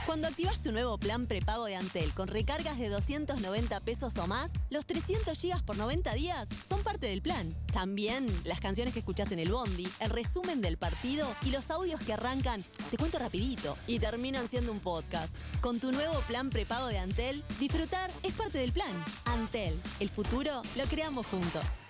Cuando activas tu nuevo plan prepago de Antel con recargas de 290 pesos o más, los 300 gigas por 90 días son parte del plan. También las canciones que escuchás en el bondi, el resumen del partido y los audios que arrancan, te cuento rapidito, y terminan siendo un podcast. Con tu nuevo plan prepago de Antel, disfrutar es parte del plan. Antel, el futuro lo creamos juntos.